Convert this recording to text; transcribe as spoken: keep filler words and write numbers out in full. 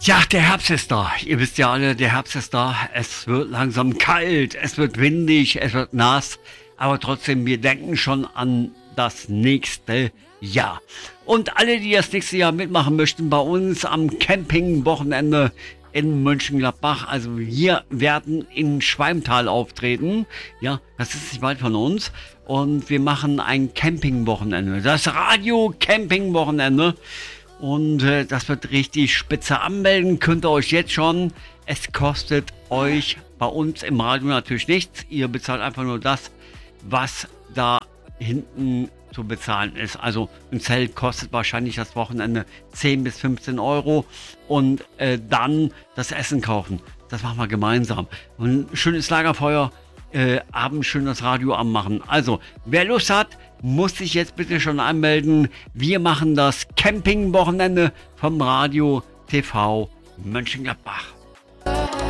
Ja, der Herbst ist da. Ihr wisst ja alle, der Herbst ist da. Es wird langsam kalt, es wird windig, es wird nass. Aber trotzdem, wir denken schon an das nächste Jahr. Und alle, die das nächste Jahr mitmachen möchten, bei uns am Camping-Wochenende in Mönchengladbach. Also wir werden in Schwalmtal auftreten. Ja, das ist nicht weit von uns. Und wir machen ein Camping-Wochenende. Das Radio-Camping-Wochenende. Und äh, das wird richtig spitze. Anmelden könnt ihr euch jetzt schon. Es kostet euch bei uns im Radio natürlich nichts. Ihr bezahlt einfach nur das, was da hinten zu bezahlen ist. Also ein Zelt kostet wahrscheinlich das Wochenende zehn bis fünfzehn Euro. Und äh, dann das Essen kaufen. Das machen wir gemeinsam. Und ein schönes Lagerfeuer. Äh, abends schön das Radio anmachen. Also, wer Lust hat, muss sich jetzt bitte schon anmelden. Wir machen das Camping-Wochenende vom Radio T V Mönchengladbach.